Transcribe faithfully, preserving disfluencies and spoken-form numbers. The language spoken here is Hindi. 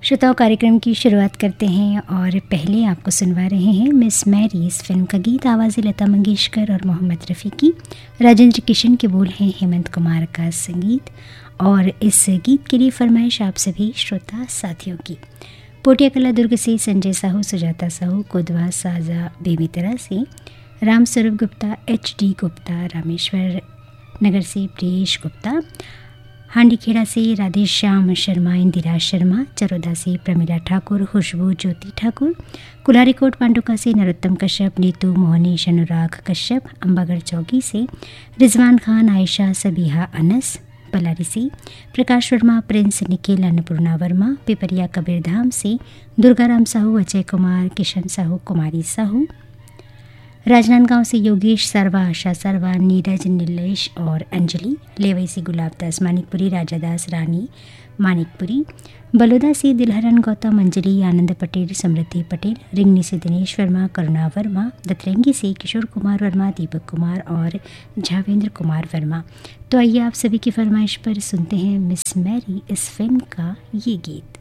श्रोताओं, कार्यक्रम की शुरुआत करते हैं और पहले आपको सुनवा रहे हैं मिस मैरी इस फिल्म का गीत। आवाज़ें लता मंगेशकर और मोहम्मद रफ़ी की, राजेंद्र किशन के बोल हैं हेमंत कुमार का संगीत। और इस गीत के लिए फरमाइश आप सभी श्रोता साथियों की। पोटिया कला दुर्ग से संजय साहू, सुजाता साहू, कोदवा साजा बेबीतरा से राम स्वरूप गुप्ता, एच डी गुप्ता, रामेश्वर नगर से प्रियेश गुप्ता, हांडीखेड़ा से राधेश्याम शर्मा, इंदिरा शर्मा, चरोदा से प्रमिला ठाकुर, खुशबू ज्योति ठाकुर, कुलारीकोट पांडुका से नरोत्तम कश्यप, नीतू मोहनीश अनुराग कश्यप, अंबागढ़ चौकी से रिजवान खान, आयशा सबीहा अनस, पलारी से प्रकाश वर्मा, प्रिंस निखिल, अन्नपूर्णा वर्मा, पिपरिया कबीरधाम से दुर्गाराम साहू, अजय कुमार, किशन साहू, कुमारी साहू, राजनांदगांव से योगेश सरवा, आशा सरवा, नीरज, नीलेश और अंजलि, लेवई से गुलाबदास मानिकपुरी, राजादास रानी मानिकपुरी, बलौदा से दिलहरन गौतम, अंजलि, आनंद पटेल, समृद्धि पटेल, रिंगनी से दिनेश वर्मा, करुणा वर्मा, दतरंगी से किशोर कुमार वर्मा, दीपक कुमार और झावेंद्र कुमार वर्मा। तो आइए आप सभी की फरमाइश पर सुनते हैं मिस मैरी इस फिल्म का ये गीत।